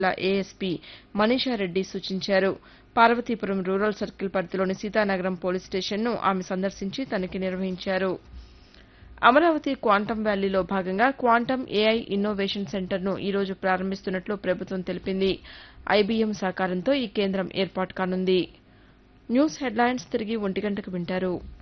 జిల్లా ఏఎస్పీ మనీషారెడ్డి సూచించారు. Parvathipuram rural circle పరిధిలోని సీతానగరం పోలీస్ స్టేషన్ను ఆమె సందర్శించి తనిఖీ నిర్వహించారు. అమరావతి క్వాంటమ్ వ్యాలీలో భాగంగా క్వాంటమ్ ఏఐ ఇన్నోవేషన్ సెంటర్ను ఈ రోజు ప్రారంభిస్తున్నట్లు ప్రభుత్వం తెలిపింది. ఐబీఎం సహకారంతో ఈ కేంద్రం ఏర్పాటు కానుంది. న్యూస్ హెడ్లైన్స్ తిరిగి 1 గంటకు వింటారు.